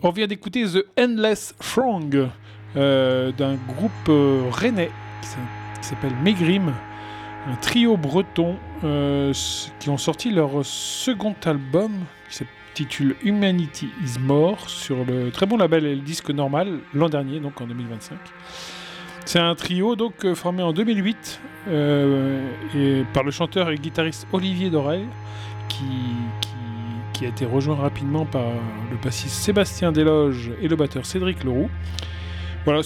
On vient d'écouter The Endless Throng d'un groupe rennais qui s'appelle Megrim, un trio breton qui ont sorti leur second album qui s'intitule Humanity is More sur le très bon label et le disque normal l'an dernier, donc en 2025. C'est un trio donc formé en 2008 et par le chanteur et guitariste Olivier Dorel qui a été rejoint rapidement par le bassiste Sébastien Desloges et le batteur Cédric Leroux. Voilà,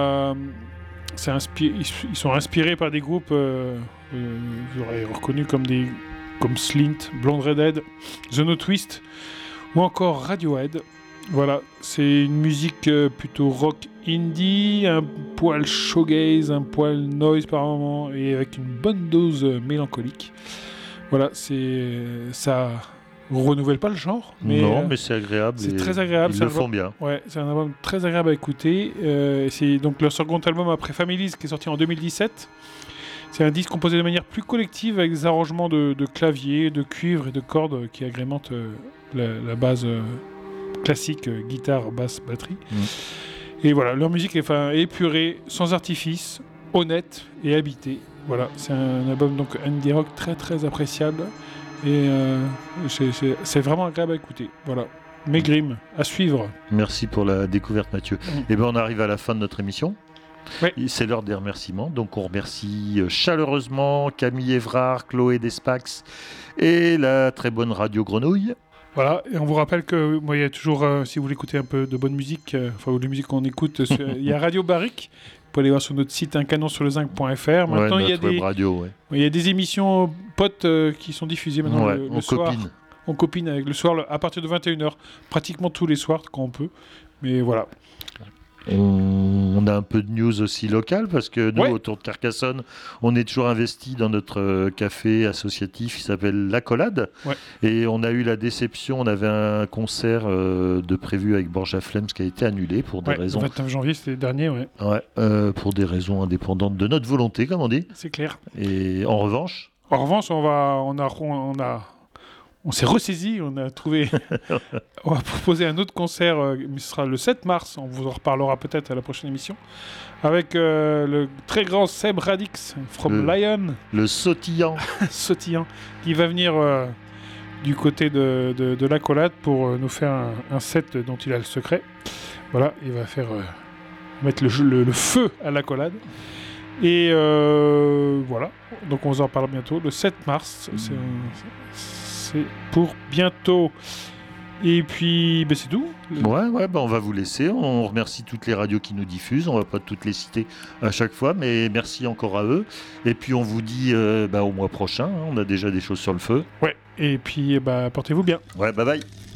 ils sont inspirés par des groupes vous aurez reconnu comme Slint, Blonde Redhead, The No Twist ou encore Radiohead. Voilà, c'est une musique plutôt rock indie, un poil shoegaze, un poil noise par moment et avec une bonne dose mélancolique. Voilà, ça renouvelle pas le genre, mais non, mais c'est agréable. C'est très agréable. Ils le font bien. Ouais, c'est un album très agréable à écouter. C'est donc leur second album après Families qui est sorti en 2017. C'est un disque composé de manière plus collective avec des arrangements de clavier, de cuivre et de cordes qui agrémentent la base classique, guitare, basse, batterie. Et voilà, leur musique est épurée, sans artifice, honnête et habitée. Voilà, c'est un album donc indie rock très très appréciable et c'est vraiment agréable à écouter. Voilà, Megrim, à suivre. Merci pour la découverte, Mathieu. Et ben on arrive à la fin de notre émission. Oui. C'est l'heure des remerciements. Donc on remercie chaleureusement Camille Évrard, Chloé Despax et la très bonne Radio Grenouille. Voilà, et on vous rappelle que moi, il y a toujours, si vous voulez écouter un peu de bonne musique, ou de musique qu'on écoute, il y a Radio Barrique. Vous pouvez aller voir sur notre site uncanonsurlezing.fr. Maintenant, il y a des émissions potes qui sont diffusées maintenant le soir. On copine avec le soir à partir de 21h, pratiquement tous les soirs quand on peut. Mais voilà. On a un peu de news aussi locale parce que nous, autour de Carcassonne, on est toujours investi dans notre café associatif qui s'appelle L'Accolade. Ouais. Et on a eu la déception, on avait un concert de prévu avec Borja Flems qui a été annulé pour des raisons... Le 29 janvier, c'était le dernier, pour des raisons indépendantes de notre volonté, comme on dit. C'est clair. Et en revanche, on s'est ressaisi, on a trouvé... on va proposer un autre concert, mais ce sera le 7 mars, on vous en reparlera peut-être à la prochaine émission, avec le très grand Seb Radix, from Lyon. Le sautillant. Sautillant, qui va venir du côté de l'Accolade pour nous faire un set dont il a le secret. Voilà, il va mettre le feu à l'Accolade. Et voilà, donc on vous en parle bientôt, le 7 mars, c'est pour bientôt. Et puis, c'est tout. On va vous laisser. On remercie toutes les radios qui nous diffusent. On va pas toutes les citer à chaque fois, mais merci encore à eux. Et puis, on vous dit au mois prochain. On a déjà des choses sur le feu. Ouais. Et puis, portez-vous bien. Ouais, bye bye.